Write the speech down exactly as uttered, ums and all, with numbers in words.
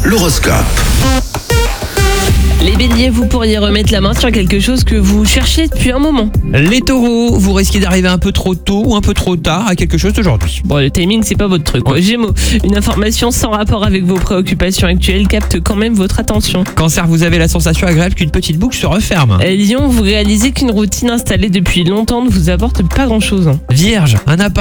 l'horoscope. Les béliers, vous pourriez remettre la main sur quelque chose que vous cherchez depuis un moment. Les taureaux, vous risquez d'arriver un peu trop tôt ou un peu trop tard à quelque chose d'aujourd'hui. Bon, le timing, c'est pas votre truc. quoi. Gémeaux, une information sans rapport avec vos préoccupations actuelles capte quand même votre attention. Cancer, vous avez la sensation agréable qu'une petite boucle se referme. Euh, Lion, vous réalisez qu'une routine installée depuis longtemps ne vous apporte pas grand-chose. Vierge, un appart